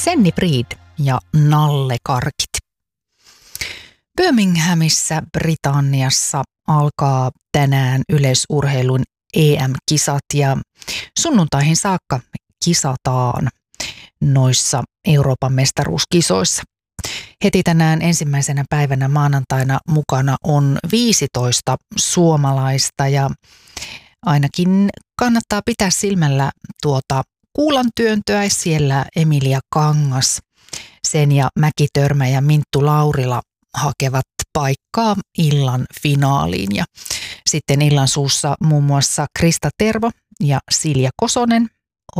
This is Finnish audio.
Senni Breed ja nallekarkit. Birminghamissa Britanniassa alkaa tänään yleisurheilun EM-kisat ja sunnuntaihin saakka kisataan noissa Euroopan mestaruuskisoissa. Heti tänään ensimmäisenä päivänä maanantaina mukana on 15 suomalaista ja ainakin kannattaa pitää silmällä tuota kuulantyöntöä. Siellä Emilia Kangas, Senja Mäkitörmä ja Minttu Laurila hakevat paikkaa illan finaaliin. Ja sitten illan suussa muun muassa Krista Tervo ja Silja Kosonen